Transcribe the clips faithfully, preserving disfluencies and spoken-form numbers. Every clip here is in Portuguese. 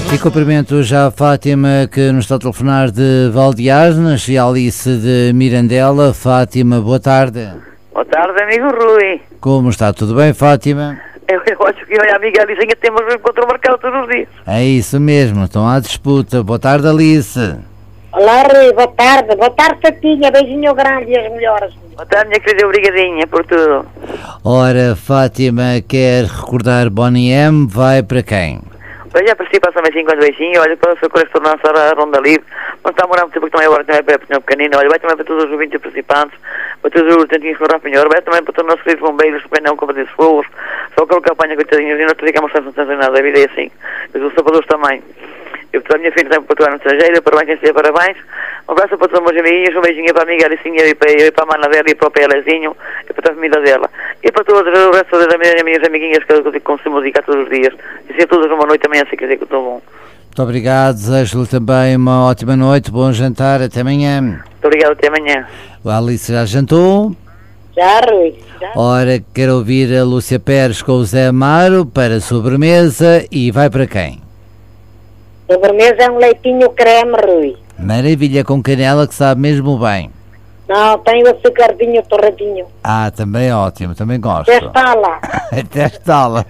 E cumprimento já a Fátima, que nos está a telefonar de Valdeasnas, e a Alice de Mirandela. Fátima, boa tarde. Boa tarde, amigo Rui. Como está? Tudo bem, Fátima? Eu, eu acho que a amiga Alicinha temos um encontro marcado todos os dias. É isso mesmo, estão à disputa. Boa tarde, Alice. Olá, Rui, boa tarde. Boa tarde, Tatinha. Beijinho grande e as melhores. Boa tarde, minha querida, obrigadinha por tudo. Ora, Fátima quer recordar Bonnie M. Vai para quem? Hoje a princípio passa mais cinquenta beijinhos. Olha, para o seu coração lançar a ronda livre. Não está a morar muito, porque também agora também é para o pequenino. Olha, vai também para todos os ouvintes participantes, para todos os tantinhos que o Rafinhor, vai também para todos os nossos queridos bombeiros, que não como de fogos. Só que a campanha, coitadinhos, e não te digamos tanto, não tem nada, a vida é assim. Mas os sapadores também. Eu, para a minha filha, sempre para atuar no estrangeiro, parabéns, quem seja, parabéns. Um abraço para todos os meus amiguinhos, um beijinho para a amiga Alicinha e para, e para a mana dela e para o Pelezinho e para a família dela. E para todos o resto das minhas, minhas amiguinhas que eu consumo música todos os dias. E se a todos uma noite também, assim quer dizer que estou bom. Muito obrigado, desejo-lhe também uma ótima noite, bom jantar, até amanhã. Muito obrigado, até amanhã. A Alice já jantou? Já, Rui. Já. Ora, quero ouvir a Lúcia Pérez com o Zé Amaro para sobremesa e vai para quem? Sobremesa é um leitinho creme, Rui. Maravilha, com canela que sabe mesmo bem. Não, tem o açucardinho torradinho. Ah, também é ótimo, também gosto. Testa-la. Testa-la.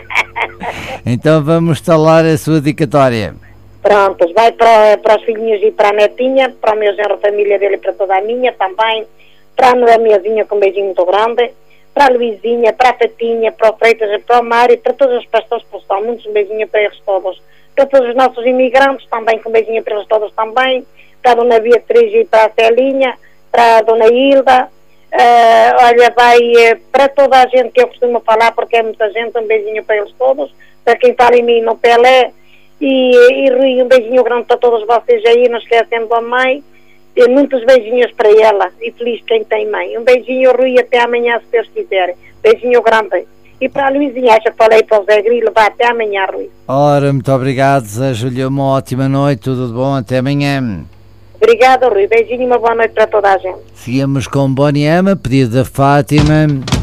Então vamos instalar a sua dedicatória. Prontos, vai para, para os filhinhos e para a netinha, para o meu genro, a família dele e para toda a minha também, para a Noemiazinha com um beijinho muito grande, para a Luizinha, para a Tatinha, para o Freitas, para o Mário, para todas as pessoas que estão, muitos um beijinho para eles todos. Para todos os nossos imigrantes também, com um beijinho para eles todos também, para a Dona Beatriz e para a Celinha, para a Dona Hilda, uh, olha, vai uh, para toda a gente que eu costumo falar, porque é muita gente, um beijinho para eles todos, para quem fala em mim no Pelé, e, e Rui, um beijinho grande para todos vocês aí, não esquecendo da mãe, e muitos beijinhos para ela, e feliz quem tem mãe. Um beijinho, Rui, até amanhã, se Deus quiser. Beijinho grande. E para a Luizinha, já falei para o Zé Grilo, vai até amanhã, Rui. Ora, muito obrigado, desejo-lhe uma ótima noite, tudo de bom, até amanhã. Obrigada, Rui. Beijinho e uma boa noite para toda a gente. Seguimos com Bonnie M, pedido da Fátima.